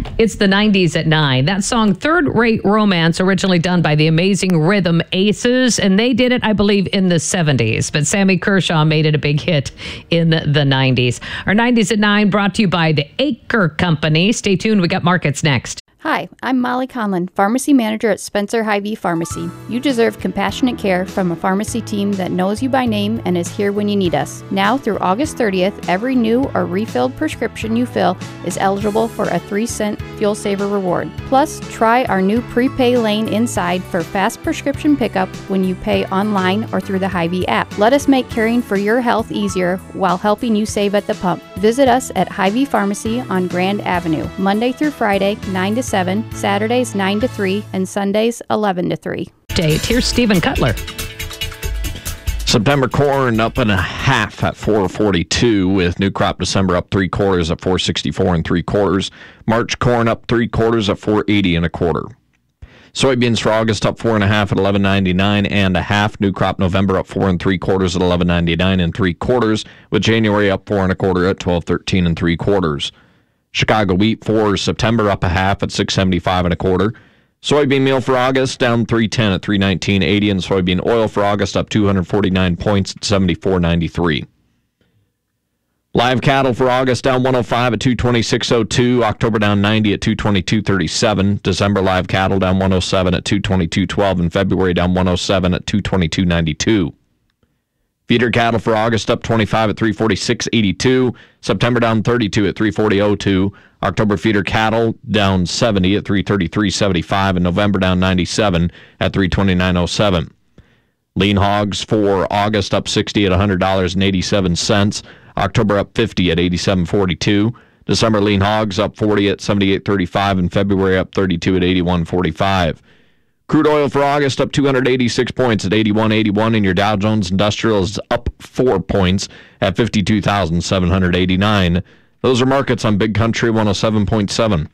It's the 90s at 9. That song, Third Rate Romance, originally done by the Amazing Rhythm Aces, and they did it, I believe, in the 70s. But Sammy Kershaw made it a big hit in the 90s. Our 90s at 9 brought to you by the Acre Company. Stay tuned. We got markets next. Hi, I'm Molly Conlon, Pharmacy Manager at Spencer Hy-Vee Pharmacy. You deserve compassionate care from a pharmacy team that knows you by name and is here when you need us. Now through August 30th, every new or refilled prescription you fill is eligible for a 3-cent Fuel Saver reward. Plus, try our new prepay lane inside for fast prescription pickup when you pay online or through the Hy-Vee app. Let us make caring for your health easier while helping you save at the pump. Visit us at Hy-Vee Pharmacy on Grand Avenue, Monday through Friday, 9 to 7, Saturdays 9 to 3, and Sundays 11 to 3. Here's Stephen Cutler. September corn up and a half at 4.42, with new crop December up 3/4 at 4.64 3/4. March corn up 3/4 at 4.80 1/4. Soybeans for August up 4.5 at 11.99 1/2. New crop November up 4 3/4 at 11.99 3/4, with January up 4 1/4 at 12.13 3/4. Chicago wheat for September up a half at 6.75 1/4. Soybean meal for August down 3.10 at 3.19.80, and soybean oil for August up 249 points at 74.93. Live cattle for August down 105 at 226.02. October down 90 at 222.37. December live cattle down 107 at 222.12, and February down 107 at 222.92. Feeder cattle for August up 25 at 346.82. September down 32 at 340.02. October feeder cattle down 70 at 333.75, and November down 97 at 329.07. Lean hogs for August up 60 at $100.87. October up 50 at 87.42. December lean hogs up 40 at 78.35, and February up 32 at 81.45. Crude oil for August up 286 points at 81.81, and your Dow Jones Industrial is up 4 points at 52,789. Those are markets on Big Country 107.7.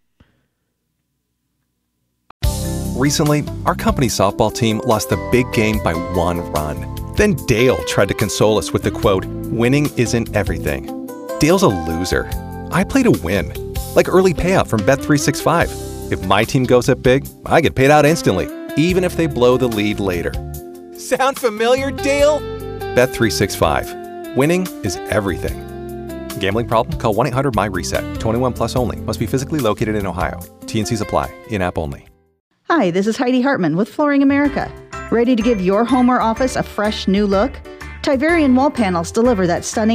Recently, our company softball team lost the big game by 1 run. Then Dale tried to console us with the quote, "Winning isn't everything." Dale's a loser. I play to win, like early payout from Bet365. If my team goes up big, I get paid out instantly, even if they blow the lead later. Sound familiar, Dale? Bet365. Winning is everything. Gambling problem? Call 1-800-MY-RESET. 21 plus only. Must be physically located in Ohio. T&Cs apply. In-app only. Hi, this is Heidi Hartman with Flooring America. Ready to give your home or office a fresh new look? Tiverian wall panels deliver that stunning